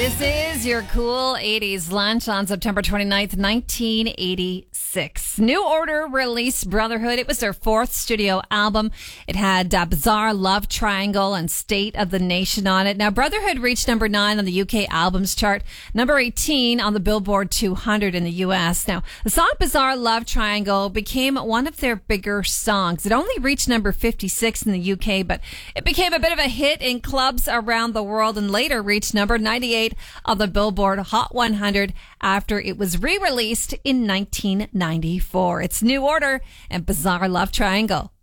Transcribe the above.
This is your cool 80s lunch on September 29th, 1986. New Order released Brotherhood. It was their fourth studio album. It had Bizarre Love Triangle and State of the Nation on it. Now, Brotherhood reached number 9 on the UK albums chart, number 18 on the Billboard 200 in the US. Now, the song Bizarre Love Triangle became one of their bigger songs. It only reached number 56 in the UK, but it became a bit of a hit in clubs around the world and later reached number 98 on the Billboard Hot 100 after it was re-released in 1994. It's New Order and Bizarre Love Triangle.